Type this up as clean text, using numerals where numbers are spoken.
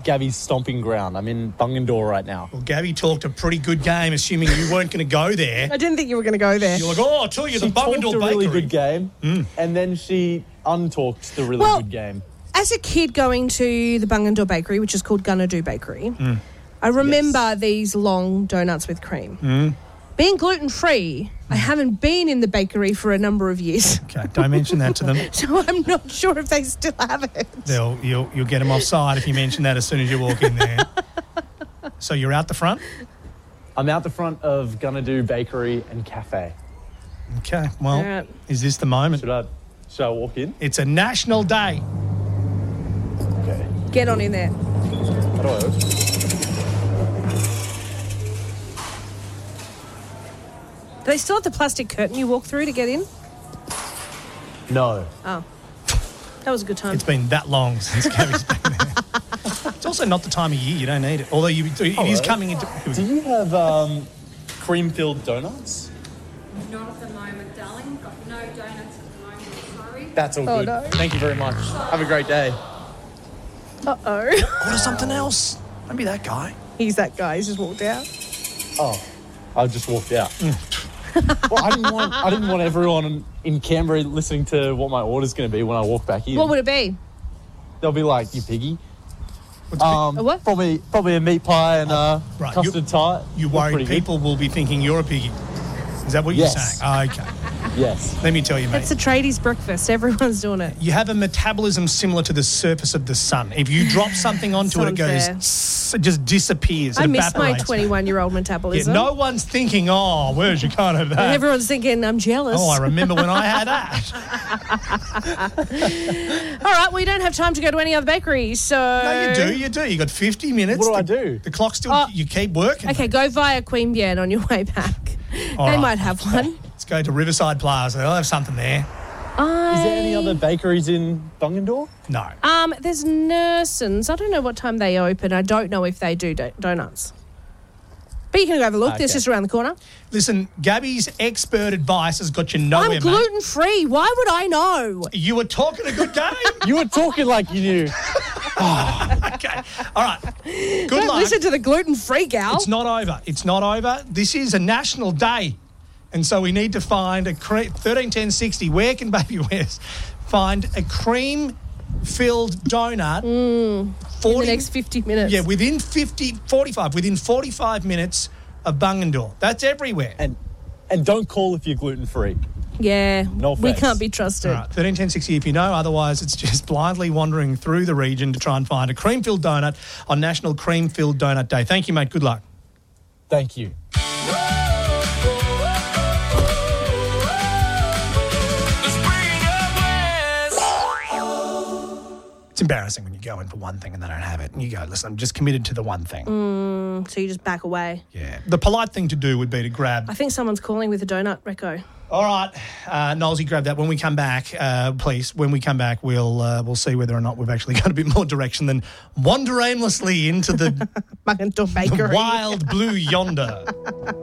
Gabby's stomping ground. I'm in Bungendore right now. Well, Gabby talked a pretty good game, assuming you weren't going to go there. I didn't think you were going to go there. You're like, oh, I'll tell you, the She talked Bungendore a really Bakery. good game, and then she untalked the really good game. As a kid going to the Bungendore Bakery, which is called Gunadoo Bakery, I remember these long donuts with cream. Being gluten-free, I haven't been in the bakery for a number of years. Okay, don't mention that to them. So I'm not sure if they still have it. You'll get them offside if you mention that as soon as you walk in there. So you're out the front? I'm out the front of Gunadoo Bakery and Cafe. Okay, well, All right. is this the moment? Should I walk in? It's a national day. Okay. Get on in there. How do I open? Do they still have the plastic curtain you walk through to get in? No. Oh. That was a good time. It's been that long since Gabby's been there. It's also not the time of year. You don't need it. Although it is coming into... Do you have cream-filled donuts? Not at the moment, darling. Got no donuts at the moment, sorry. That's all good. no. Thank you very much. Have a great day. Uh-oh. Order something else. Don't be that guy. He's that guy. He's just walked out. Oh, I just walked out. Well, I didn't want everyone in Canberra listening to what my order's going to be when I walk back in. What would it be? They'll be like, "You piggy." A what? Probably a meat pie and right. custard tart. You Look worried pretty good. people will be thinking you're a piggy. Is that what Yes. you're saying? Oh, okay. Yes. Let me tell you, mate. It's a tradies breakfast. Everyone's doing it. You have a metabolism similar to the surface of the sun. If you drop something onto it, it goes, it just disappears. I It miss my evaporates. 21-year-old Yeah, metabolism. no one's thinking, oh, where's you can't have And that. everyone's thinking, I'm jealous. Oh, I remember when I had that. All right, we don't have time to go to any other bakery, so... No, you do. You got 50 minutes. What do I do? The clock's still, you keep working. Okay, go via Queen Bian on your way back. All They right. might have one. Let's go to Riverside Plaza. They'll have something there. Is there any other bakeries in Bungendore? No. There's Nursons. I don't know what time they open. I don't know if they do donuts. But you can go have a look. It's Okay. just around the corner. Listen, Gabby's expert advice has got you nowhere, I'm mate. gluten-free. Why would I know? You were talking a good game. You were talking like you knew. Okay. All right. Good Don't luck. listen to the gluten-free gal. It's not over. It's not over. This is a national day. And so we need to find a 131060. Where can Baby West find a cream-filled donut? in the next 50 minutes. Yeah, within 45 minutes of Bungendore. That's everywhere. And don't call if you're gluten-free. Yeah, No we offense. can't be trusted. All right, 131060 if you know. Otherwise, it's just blindly wandering through the region to try and find a cream-filled donut on National Cream-Filled Donut Day. Thank you, mate. Good luck. Thank you. It's embarrassing when you go in for one thing and they don't have it. And you go, listen, I'm just committed to the one thing. So you just back away. Yeah. The polite thing to do would be to grab... I think someone's calling with a donut, Recco. All right, Knowlesy, grab that. When we come back, please, when we come back, we'll see whether or not we've actually got a bit more direction than wander aimlessly into the Bungendore Bakery. wild blue yonder.